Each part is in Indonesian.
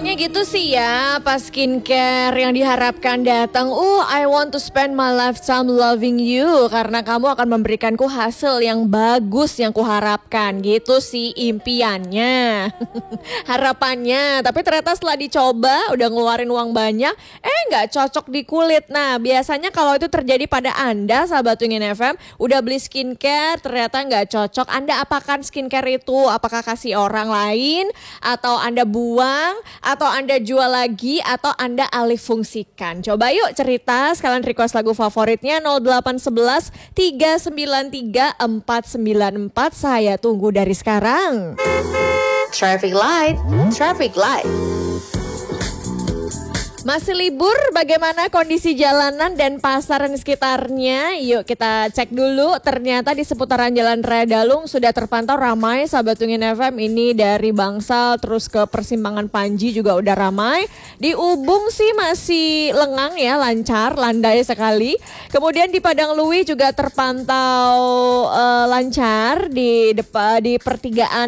Awalnya gitu sih ya, pas skincare yang diharapkan datang, I want to spend my lifetime loving you karena kamu akan memberikanku hasil yang bagus yang kuharapkan. Gitu sih impiannya, harapannya. Tapi ternyata setelah dicoba, udah ngeluarin uang banyak, nggak cocok di kulit. Nah, biasanya kalau itu terjadi pada Anda, sahabat Wingin FM, udah beli skincare, ternyata nggak cocok. Anda apakan skincare itu? Apakah kasih orang lain? Atau Anda buang? Atau Anda jual lagi? Atau Anda alih fungsikan? Coba yuk cerita, sekalian request lagu favoritnya 0811 393 494. Saya tunggu dari sekarang. Traffic light, traffic light. Masih libur, bagaimana kondisi jalanan dan pasar di sekitarnya? Yuk kita cek dulu. Ternyata di seputaran Jalan Raya Dalung sudah terpantau ramai, sahabat Wingin FM. Ini dari Bangsal terus ke persimpangan Panji juga udah ramai. Di Ubung sih masih lengang ya, lancar, landai sekali. Kemudian di Padang Lui juga terpantau lancar di pertigaan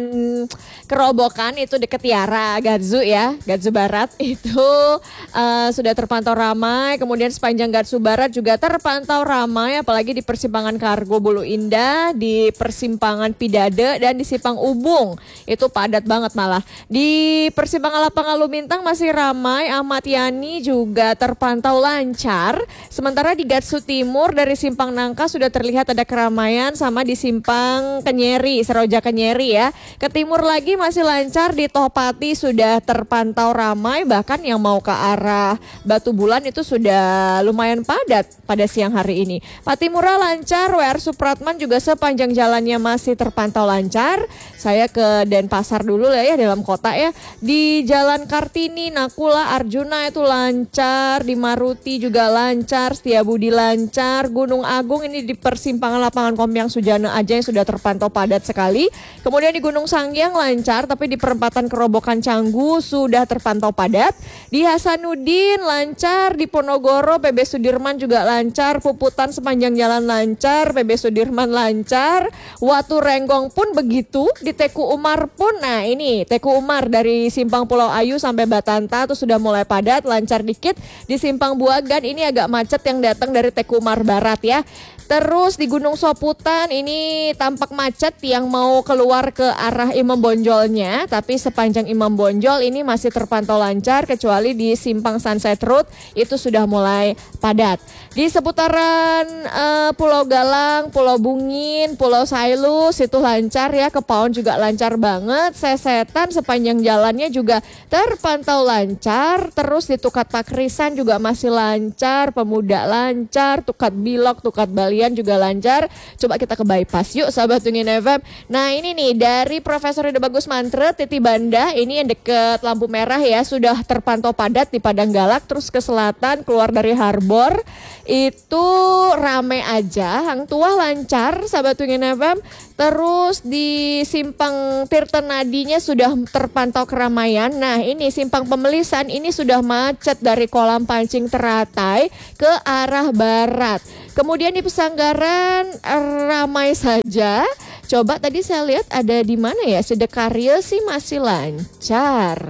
Kerobokan itu deket Tiara, Gatsu ya, Gatsu Barat itu sudah terpantau ramai. Kemudian sepanjang Gatsu Barat juga terpantau ramai, apalagi di persimpangan Kargo Bulu Indah, di persimpangan Pidade dan di Simpang Ubung itu padat banget malah. Di persimpangan Lapangan Lumintang masih ramai, Ahmad Yani juga terpantau lancar. Sementara di Gatsu Timur dari Simpang Nangka sudah terlihat ada keramaian, sama di Simpang Kenyeri, Seroja Kenyeri ya. Ke timur lagi masih lancar, di Tohpati sudah terpantau ramai, bahkan yang mau ke arah Batu Bulan itu sudah lumayan padat pada siang hari ini. Patimura lancar, WR Supratman juga sepanjang jalannya masih terpantau lancar. Saya ke Denpasar dulu ya dalam kota ya. Di Jalan Kartini, Nakula, Arjuna itu lancar, di Maruti juga lancar, Setiabudi lancar, Gunung Agung ini di persimpangan Lapangan Kompiang Sujana aja yang sudah terpantau padat sekali. Kemudian di Gunung Sanggyang lancar, tapi di perempatan Kerobokan Canggu sudah terpantau padat. Di Hasanuddin lancar, di Ponorogo PB Sudirman juga lancar, Puputan sepanjang jalan lancar, PB Sudirman lancar, Watu Renggong pun begitu, di Teku Umar pun. Nah ini Teku Umar dari Simpang Pulau Ayu sampai Batanta tuh sudah mulai padat, lancar dikit. Di Simpang Buagan ini agak macet yang datang dari Teku Umar Barat ya. Terus di Gunung Soputan ini tampak macet yang mau keluar ke arah Imam Bonjolnya, tapi sepanjang Imam Bonjol ini masih terpantau lancar, kecuali di Simpang Sunset Road itu sudah mulai padat. Di seputaran Pulau Galang, Pulau Bungin, Pulau Sailus itu lancar ya, Kepaon juga lancar banget, Sesetan sepanjang jalannya juga terpantau lancar. Terus di Tukat Pakrisan juga masih lancar, Pemuda lancar, Tukat Bilok, Tukat Balian juga lancar. Coba kita ke bypass yuk sahabat Wingin FM. Nah ini nih dari Profesor Ida Bagus Mantret, Titi Banda, ini yang deket lampu merah ya, sudah terpantau padat di Padang Galak. Terus ke selatan keluar dari Harbor itu rame aja, Hang Tuah lancar sahabat Wingin FM. Terus di Simpang Tirtonadinya sudah terpantau keramaian. Nah ini Simpang Pemelisan ini sudah macet dari Kolam Pancing Teratai ke arah barat. Kemudian di Pesanggaran ramai saja. Coba tadi saya lihat ada di mana ya, Sedekarya sih masih lancar.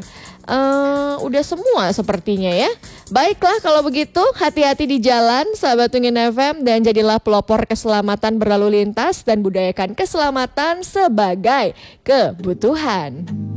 Udah semua sepertinya ya. Baiklah kalau begitu, hati-hati di jalan sahabat Wingin FM, dan jadilah pelopor keselamatan berlalu lintas dan budayakan keselamatan sebagai kebutuhan.